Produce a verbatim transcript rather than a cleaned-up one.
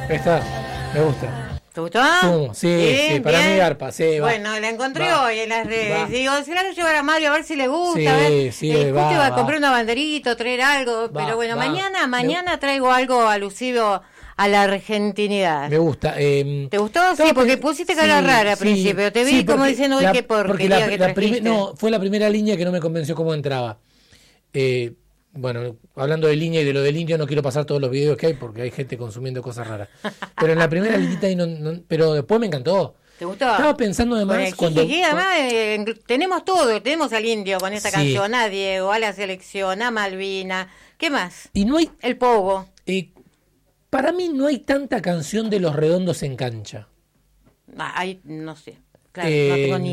Está, me gusta. ¿Te gustó? Sumo, sí, bien, sí, para bien. mí garpa, sí, va. Bueno, la encontré va. hoy en las redes. Va. Digo, se la voy a llevar a Mario a ver si le gusta. Sí, a ver. sí, eh, va, justo iba a va. comprar una banderita, traer algo. Va, pero bueno, va. mañana, mañana me... traigo algo alusivo a la argentinidad. Me gusta. Eh, ¿Te gustó? Sí, porque pusiste cara sí, rara al sí, principio. Te vi sí, como diciendo, uy, la, qué porquería la, que la trajiste. No, fue la primera línea que no me convenció cómo entraba. Eh, bueno, hablando de línea y de lo del indio, no quiero pasar todos los videos que hay porque hay gente consumiendo cosas raras. Pero en la primera linita, no, no, pero después me encantó. ¿Te gustó? Estaba pensando además cuando... Jiji, además, eh, tenemos todo, tenemos al indio con esta sí. canción, a Diego, a la selección, a Malvina, ¿qué más? Y no hay... El Pogo. Eh, para mí no hay tanta canción de Los Redondos en cancha. Ah, hay, no sé, claro, eh, no tengo ni